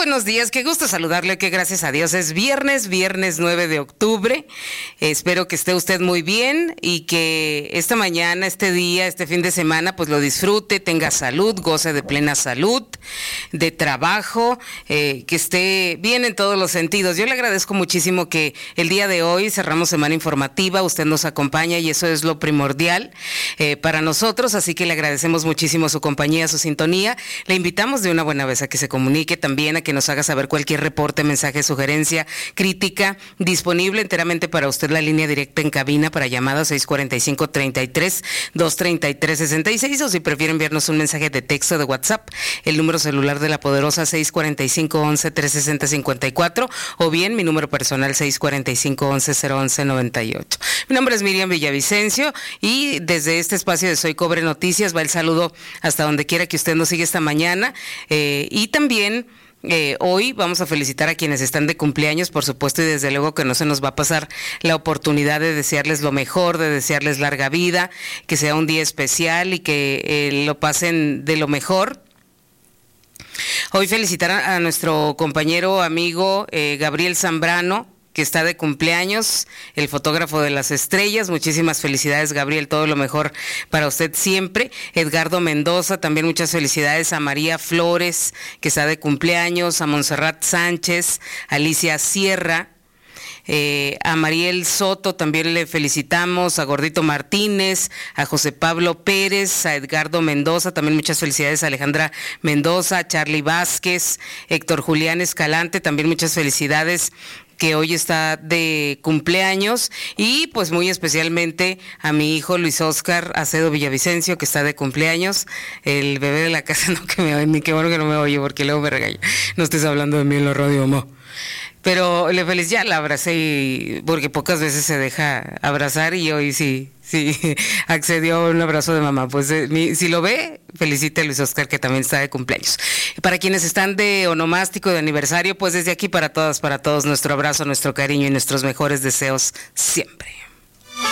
buenos días, qué gusto saludarle, que gracias a Dios es viernes 9 de octubre. Espero que esté usted muy bien y que esta mañana, este día, este fin de semana, pues lo disfrute, tenga salud, goce de plena salud, de trabajo, que esté bien en todos los sentidos. Yo le agradezco muchísimo que el día de hoy cerramos semana informativa, usted nos acompaña y eso es lo primordial para nosotros, así que le agradecemos muchísimo su compañía, su sintonía. Le invitamos de una buena vez a que se comunique también, a que nos haga saber cualquier reporte, mensaje, sugerencia, crítica, disponible enteramente para usted la línea directa en cabina para llamadas 645-33-233-66, o si prefiere enviarnos un mensaje de texto de WhatsApp, el número celular de la poderosa 645-11-360-54, o bien mi número personal 645-11-011-98. Mi nombre es Miriam Villavicencio y desde este espacio de Soy Cobre Noticias va el saludo hasta donde quiera que usted nos siga esta mañana, y también hoy vamos a felicitar a quienes están de cumpleaños, por supuesto, y desde luego que no se nos va a pasar la oportunidad de desearles lo mejor, de desearles larga vida, que sea un día especial y que lo pasen de lo mejor. Hoy felicitar a nuestro compañero, amigo Gabriel Zambrano, que está de cumpleaños, el fotógrafo de las estrellas. Muchísimas felicidades, Gabriel, todo lo mejor para usted siempre. Edgardo Mendoza, también muchas felicidades. A María Flores, que está de cumpleaños, a Montserrat Sánchez, Alicia Sierra, a Mariel Soto también le felicitamos, a Gordito Martínez, a José Pablo Pérez, a Edgardo Mendoza, también muchas felicidades a Alejandra Mendoza, a Charlie Vázquez, Héctor Julián Escalante, también muchas felicidades, que hoy está de cumpleaños, y pues muy especialmente a mi hijo Luis Óscar Acedo Villavicencio, que está de cumpleaños, el bebé de la casa. No, que me oye, ni qué bueno que no me oye, porque luego me regaña. No estés hablando de mí en la radio, mamá. Pero ya la abracé, porque pocas veces se deja abrazar, y hoy sí accedió a un abrazo de mamá. Pues si lo ve, felicite a Luis Óscar, que también está de cumpleaños. Para quienes están de onomástico, de aniversario, pues desde aquí para todas, para todos, nuestro abrazo, nuestro cariño y nuestros mejores deseos siempre.